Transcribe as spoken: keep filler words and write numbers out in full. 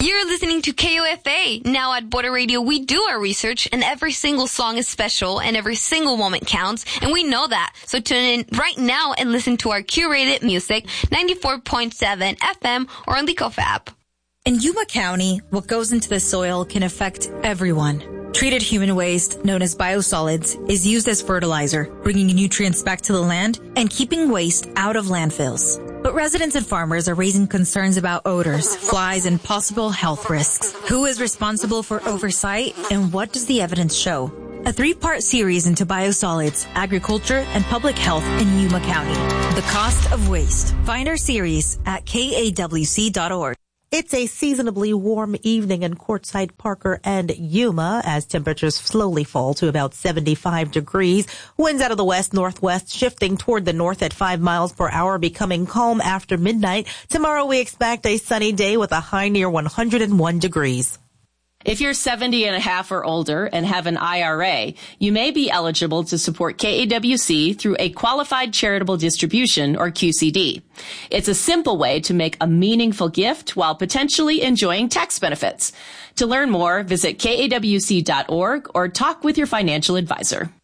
You're listening to K O F A. Now at Border Radio, we do our research, and every single song is special, and every single moment counts, and we know that. So tune in right now and listen to our curated music, ninety-four point seven F M or on the K O F A app. In Yuma County, what goes into the soil can affect everyone. Treated human waste, known as biosolids, is used as fertilizer, bringing nutrients back to the land and keeping waste out of landfills. But residents and farmers are raising concerns about odors, flies, and possible health risks. Who is responsible for oversight, and what does the evidence show? A three-part series into biosolids, agriculture, and public health in Yuma County. The Cost of Waste. Find our series at K A W C dot org. It's a seasonably warm evening in Quartzsite, Parker, and Yuma as temperatures slowly fall to about seventy-five degrees. Winds out of the west-northwest shifting toward the north at five miles per hour, becoming calm after midnight. Tomorrow we expect a sunny day with a high near one hundred one degrees. If you're seventy and a half or older and have an I R A, you may be eligible to support K A W C through a qualified charitable distribution, or Q C D. It's a simple way to make a meaningful gift while potentially enjoying tax benefits. To learn more, visit K A W C dot org or talk with your financial advisor.